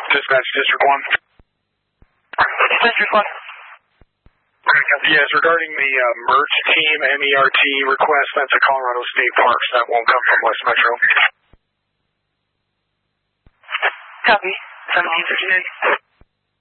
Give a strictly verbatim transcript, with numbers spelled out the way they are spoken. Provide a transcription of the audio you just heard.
Dispatch District one. District one. Yes, regarding the uh, MERT team, M E R T request, that's a Colorado State Parks. That won't come from West Metro. Copy. seventeen fifty-nine.